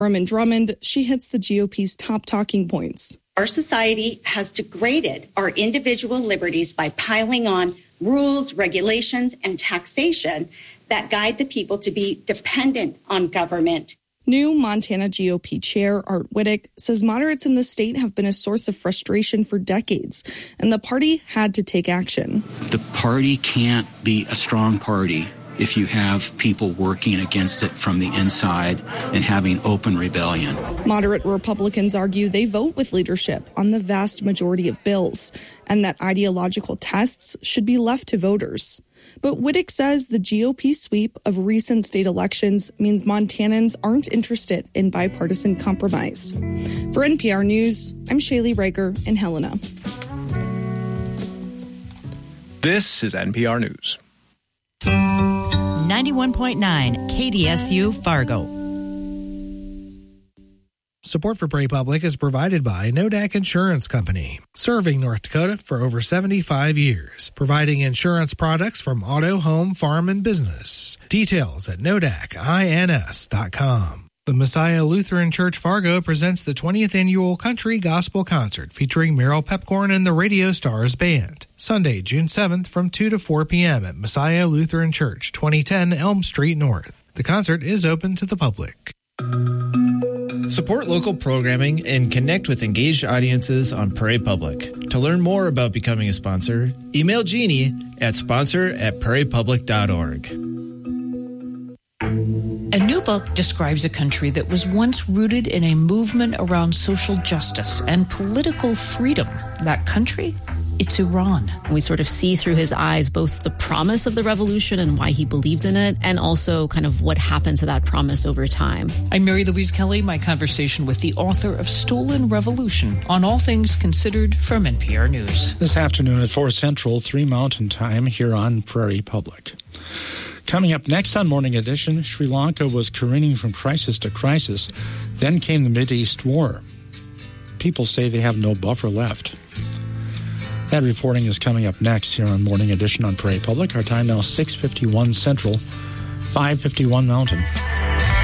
In Drummond, she hits the GOP's top talking points. Our society has degraded our individual liberties by piling on rules, regulations, and taxation that guide the people to be dependent on government. New Montana GOP Chair Art Whittick says moderates in the state have been a source of frustration for decades, and the party had to take action. The party can't be a strong party if you have people working against it from the inside and having open rebellion. Moderate Republicans argue they vote with leadership on the vast majority of bills, and that ideological tests should be left to voters. But Whittick says the GOP sweep of recent state elections means Montanans aren't interested in bipartisan compromise. For NPR News, I'm Shaylee Riker in Helena. This is NPR News. 91.9 KDSU Fargo. Support for Prairie Public is provided by Nodak Insurance Company, serving North Dakota for over 75 years, providing insurance products from auto, home, farm, and business. Details at nodacins.com. The Messiah Lutheran Church Fargo presents the 20th Annual Country Gospel Concert featuring Meryl Pepcorn and the Radio Stars Band. Sunday, June 7th from 2 to 4 p.m. at Messiah Lutheran Church, 2010 Elm Street North. The concert is open to the public. Support local programming and connect with engaged audiences on Prairie Public. To learn more about becoming a sponsor, email Jeannie at sponsor@prairiepublic.org. A new book describes a country that was once rooted in a movement around social justice and political freedom. That country? It's Iran. We sort of see through his eyes both the promise of the revolution and why he believed in it, and also kind of what happened to that promise over time. I'm Mary Louise Kelly, my conversation with the author of Stolen Revolution on All Things Considered from NPR News. This afternoon at 4 Central, 3 Mountain Time here on Prairie Public. Coming up next on Morning Edition, Sri Lanka was careening from crisis to crisis. Then came the Mideast War. People say they have no buffer left. That reporting is coming up next here on Morning Edition on Prairie Public. Our time now 6:51 Central, 5:51 Mountain.